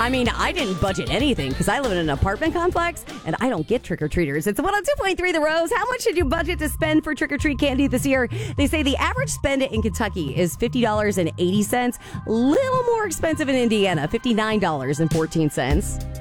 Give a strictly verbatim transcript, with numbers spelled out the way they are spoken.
I mean, I didn't budget anything because I live in an apartment complex and I don't get trick-or-treaters. It's one oh two point three The Rose. How much should you budget to spend for trick-or-treat candy this year? They say the average spend in Kentucky is fifty dollars and eighty cents. Little more expensive in Indiana, fifty-nine dollars and fourteen cents.